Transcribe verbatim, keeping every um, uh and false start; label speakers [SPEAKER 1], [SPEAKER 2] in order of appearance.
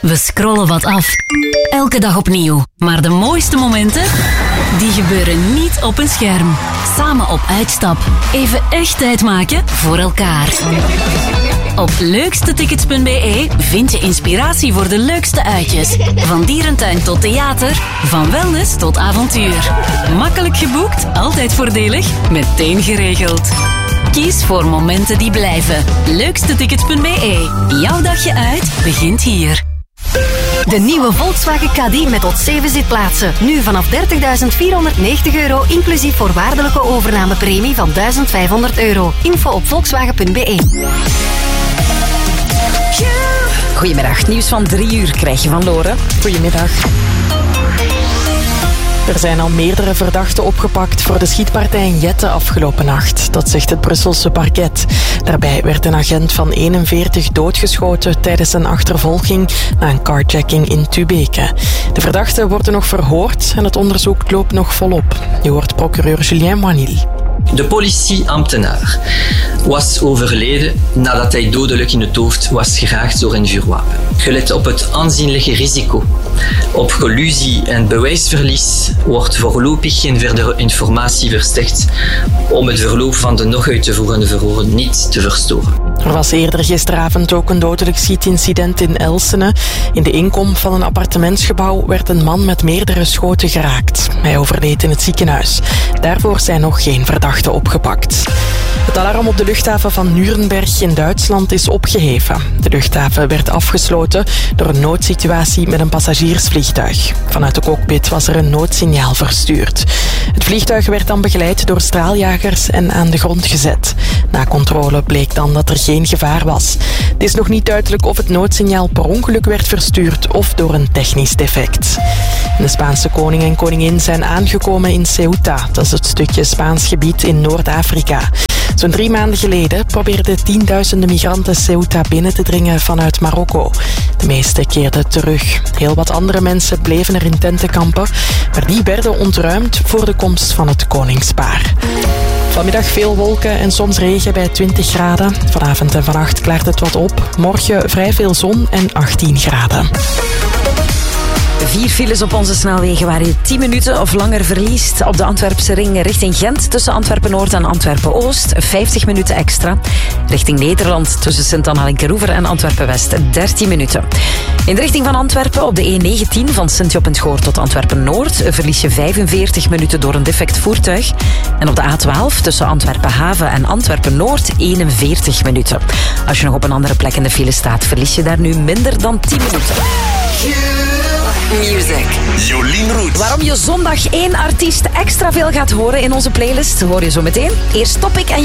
[SPEAKER 1] We scrollen wat af. Elke dag opnieuw. Maar de mooiste momenten, die gebeuren niet op een scherm. Samen op uitstap. Even echt tijd maken voor elkaar. Op leukstetickets punt b e vind je inspiratie voor de leukste uitjes. Van dierentuin tot theater, van wellness tot avontuur. Makkelijk geboekt, altijd voordelig, meteen geregeld. Kies voor momenten die blijven. leukstetickets punt b e. Jouw dagje uit begint hier.
[SPEAKER 2] De nieuwe Volkswagen Caddy met tot zeven zitplaatsen. Nu vanaf dertigduizend vierhonderdnegentig euro, inclusief voorwaardelijke overnamepremie van duizend vijfhonderd euro. Info op volkswagen punt b e.
[SPEAKER 3] Goedemiddag, nieuws van drie uur krijg je van Lore.
[SPEAKER 4] Goedemiddag. Er zijn al meerdere verdachten opgepakt voor de schietpartij in Jette afgelopen nacht. Dat zegt het Brusselse parket. Daarbij werd een agent van eenenveertig doodgeschoten tijdens een achtervolging na een carjacking in Tubeke. De verdachten worden nog verhoord en het onderzoek loopt nog volop. Je hoort procureur Julien Moinil.
[SPEAKER 5] De politieambtenaar was overleden nadat hij dodelijk in het hoofd was geraakt door een vuurwapen. Gelet op het aanzienlijke risico op collusie en bewijsverlies wordt voorlopig geen verdere informatie verstrekt om het verloop van de nog uit te voerende verhoren niet te verstoren.
[SPEAKER 4] Er was eerder gisteravond ook een dodelijk schietincident in Elsene. In de inkom van een appartementsgebouw werd een man met meerdere schoten geraakt. Hij overleed in het ziekenhuis. Daarvoor zijn nog geen verdachten opgepakt. Het alarm op de luchthaven van Nuremberg in Duitsland is opgeheven. De luchthaven werd afgesloten door een noodsituatie met een passagiersvliegtuig. Vanuit de cockpit was er een noodsignaal verstuurd. Het vliegtuig werd dan begeleid door straaljagers en aan de grond gezet. Na controle bleek dan dat er geen gevaar was. Het is nog niet duidelijk of het noodsignaal per ongeluk werd verstuurd of door een technisch defect. De Spaanse koning en koningin zijn aangekomen in Ceuta. Dat is het stukje Spaans gebied in Noord-Afrika. Zo'n drie maanden geleden probeerden tienduizenden migranten Ceuta binnen te dringen vanuit Marokko. De meeste keerden terug. Heel wat andere mensen bleven er in tenten kampen, maar die werden ontruimd voor de komst van het koningspaar. Vanmiddag veel wolken en soms regen bij twintig graden. Vanavond en vannacht klaart het wat op. Morgen vrij veel zon en achttien graden.
[SPEAKER 3] Vier files op onze snelwegen waar je tien minuten of langer verliest. Op de Antwerpse ring richting Gent tussen Antwerpen-Noord en Antwerpen-Oost vijftig minuten extra. Richting Nederland tussen Sint-Anna Linkeroever en Antwerpen-West dertien minuten. In de richting van Antwerpen op de E negentien van Sint-Job en Schoor tot Antwerpen-Noord verlies je vijfenveertig minuten door een defect voertuig. En op de A twaalf tussen Antwerpen-Haven en Antwerpen-Noord eenenveertig minuten. Als je nog op een andere plek in de file staat, verlies je daar nu minder dan tien minuten. Music.
[SPEAKER 6] Jolien Roet.
[SPEAKER 3] Waarom je zondag één artiest extra veel gaat horen in onze playlist, hoor je zo meteen. Eerst Topic en